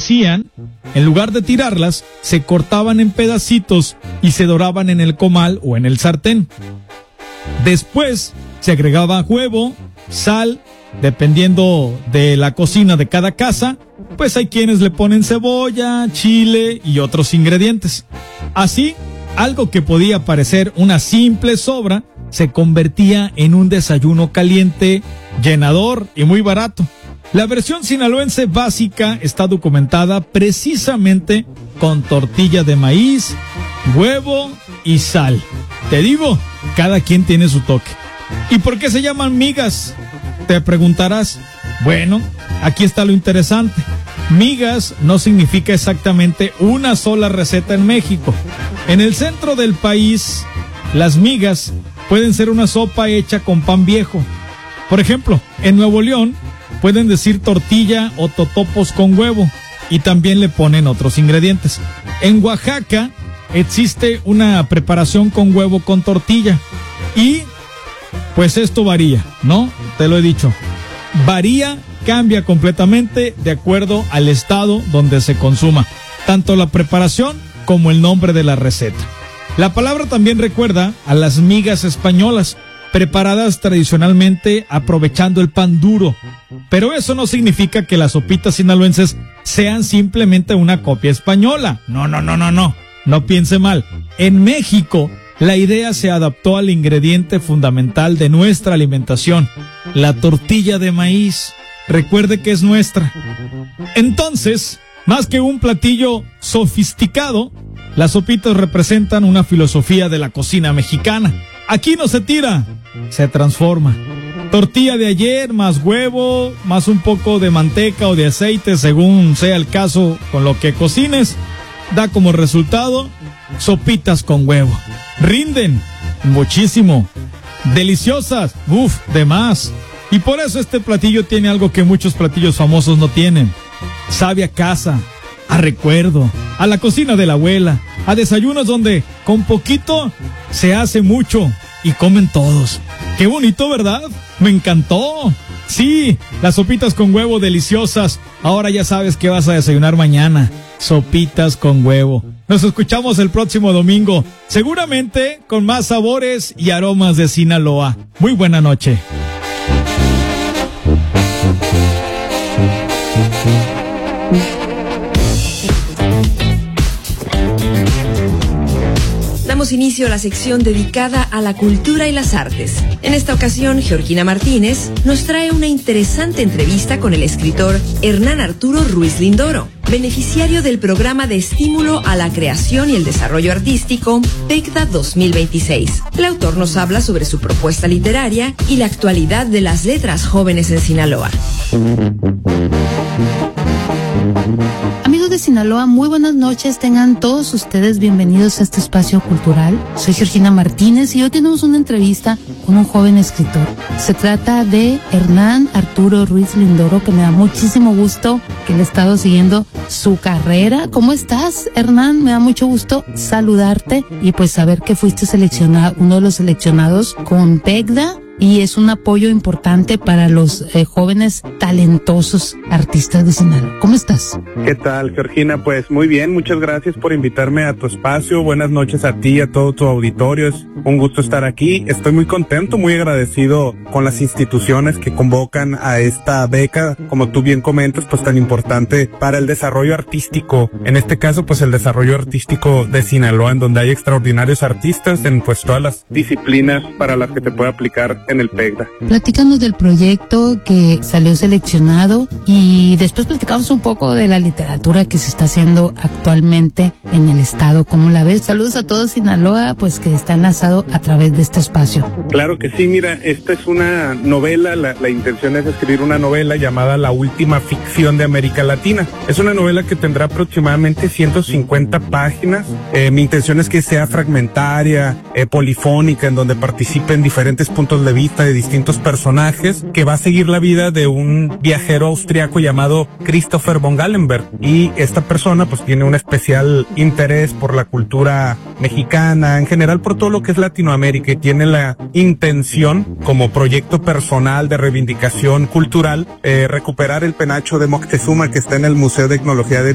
hacían, en lugar de tirarlas, se cortaban en pedacitos y se doraban en el comal o en el sartén. Después se agregaba huevo, sal, dependiendo de la cocina de cada casa, pues hay quienes le ponen cebolla, chile y otros ingredientes. Así, algo que podía parecer una simple sobra, se convertía en un desayuno caliente, llenador y muy barato. La versión sinaloense básica está documentada precisamente con tortilla de maíz, huevo y sal. Te digo, cada quien tiene su toque. ¿Y por qué se llaman migas? Te preguntarás. Bueno, aquí está lo interesante. Migas no significa exactamente una sola receta en México. En el centro del país, las migas pueden ser una sopa hecha con pan viejo. Por ejemplo, en Nuevo León pueden decir tortilla o totopos con huevo y también le ponen otros ingredientes. En Oaxaca existe una preparación con huevo con tortilla y pues esto varía, ¿no? Te lo he dicho. Varía, cambia completamente de acuerdo al estado donde se consuma, tanto la preparación como el nombre de la receta. La palabra también recuerda a las migas españolas, preparadas tradicionalmente aprovechando el pan duro. Pero eso no significa que las sopitas sinaloenses sean simplemente una copia española. No piense mal. En México, la idea se adaptó al ingrediente fundamental de nuestra alimentación, la tortilla de maíz. Recuerde que es nuestra. Entonces, más que un platillo sofisticado, las sopitas representan una filosofía de la cocina mexicana. Aquí no se tira, se transforma. Tortilla de ayer, más huevo, más un poco de manteca o de aceite, según sea el caso con lo que cocines, da como resultado sopitas con huevo. Rinden muchísimo, deliciosas, de más. Y por eso este platillo tiene algo que muchos platillos famosos no tienen. Sabe a casa, a recuerdo, a la cocina de la abuela, a desayunos donde con poquito se hace mucho y comen todos. ¡Qué bonito!, ¿verdad? ¡Me encantó! Sí, las sopitas con huevo deliciosas. Ahora ya sabes qué vas a desayunar mañana. Sopitas con huevo. Nos escuchamos el próximo domingo, seguramente con más sabores y aromas de Sinaloa. Muy buena noche. Damos inicio a la sección dedicada a la cultura y las artes. En esta ocasión, Georgina Martínez nos trae una interesante entrevista con el escritor Hernán Arturo Ruiz Lindoro, beneficiario del programa de estímulo a la creación y el desarrollo artístico PECDA 2026. El autor nos habla sobre su propuesta literaria y la actualidad de las letras jóvenes en Sinaloa. Amigos de Sinaloa, muy buenas noches. Tengan todos ustedes bienvenidos a este espacio cultural. Soy Georgina Martínez y hoy tenemos una entrevista con un joven escritor. Se trata de Hernán Arturo Ruiz Lindoro, que me da muchísimo gusto que le he estado siguiendo su carrera. ¿Cómo estás, Hernán? Me da mucho gusto saludarte y pues saber que fuiste seleccionado, uno de los seleccionados con PECDA. Y es un apoyo importante para los jóvenes talentosos artistas de Sinaloa. ¿Cómo estás? ¿Qué tal, Georgina? Pues muy bien, muchas gracias por invitarme a tu espacio. Buenas noches a ti y a todo tu auditorio. Es un gusto estar aquí. Estoy muy contento, muy agradecido con las instituciones que convocan a esta beca, como tú bien comentas, pues tan importante para el desarrollo artístico. En este caso, pues el desarrollo artístico de Sinaloa, en donde hay extraordinarios artistas en pues todas las disciplinas para las que te puede aplicar en el PECDA. Platícanos del proyecto que salió seleccionado y después platicamos un poco de la literatura que se está haciendo actualmente en el estado. ¿Cómo la ves? Saludos a todos Sinaloa, pues que está enlazado a través de este espacio. Claro que sí, mira, esta es una novela, la intención es escribir una novela llamada La Última Ficción de América Latina. Es una novela que tendrá aproximadamente 150 páginas. Mi intención es que sea fragmentaria, polifónica, en donde participen diferentes puntos de vista de distintos personajes, que va a seguir la vida de un viajero austriaco llamado Christopher von Gallenberg, y esta persona pues tiene un especial interés por la cultura mexicana, en general por todo lo que es Latinoamérica, y tiene la intención como proyecto personal de reivindicación cultural recuperar el penacho de Moctezuma que está en el Museo de Etnología de